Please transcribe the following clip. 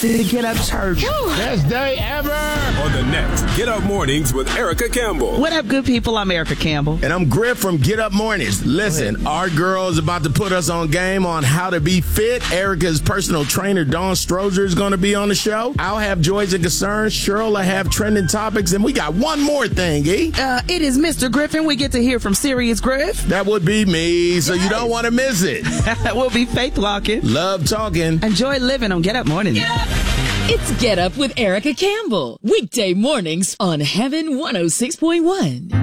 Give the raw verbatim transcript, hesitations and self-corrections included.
the Get Up Church. Best day ever. On the next Get Up Mornings with Erica Campbell. What up, good people? I'm Erica Campbell. And I'm Griff from Get Up Mornings. Listen, our girl is about to put us on game on how to be fit. Erica's personal trainer, Dawn Strozer, is going to be on the show. I'll have joys and concerns. Cheryl will have trending topics. And we got one more thing, E. Uh, it is Mister Griffin. We get to hear from Sirius Griff. That would be me, so yes. You don't want to miss it. We'll be faith walking. Love talking. Enjoy living on Get Up Mornings. Get up. It's Get Up with Erica Campbell. Weekday mornings on Heaven one oh six point one.